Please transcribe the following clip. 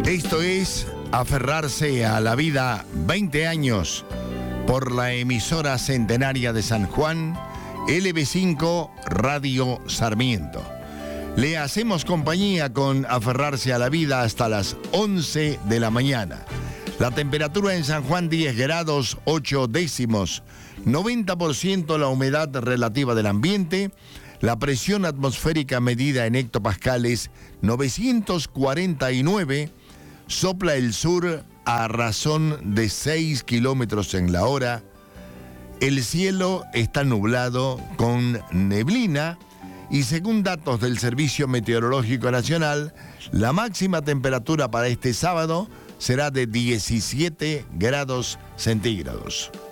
Esto es Aferrarse a la Vida, 20 años, por la emisora centenaria de San Juan, LB5 Radio Sarmiento. Le hacemos compañía con Aferrarse a la Vida hasta las 11 de la mañana. La temperatura en San Juan 10 grados 8 décimos, 90% la humedad relativa del ambiente, la presión atmosférica medida en hectopascales 949, sopla el sur a razón de 6 kilómetros en la hora, el cielo está nublado con neblina y según datos del Servicio Meteorológico Nacional, la máxima temperatura para este sábado será de 17 grados centígrados.